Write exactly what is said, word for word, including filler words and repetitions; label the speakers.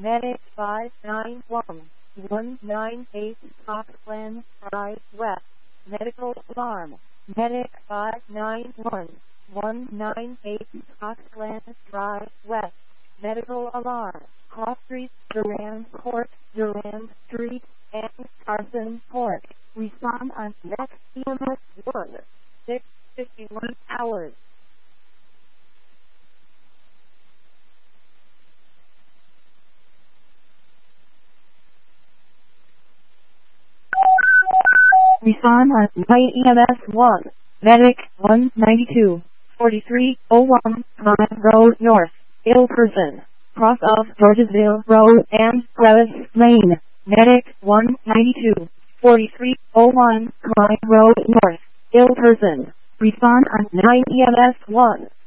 Speaker 1: Medic five nine one, one nine eight Parkland Drive West. Medical alarm. Medic five nine one, one nine eight Parkland Drive West. Medical alarm. Cross Street, Durand Court, Durand Street, and Carson Court. Respond on next E M S one, six fifty-one hours. Respond on nine E M S one, Medic one ninety-two, forty-three oh one Prime Road North, ill person, cross of Georgesville Road and Crevice Lane. Medic one ninety-two, forty-three oh one Prime Road North, ill person. Respond on nine E M S one.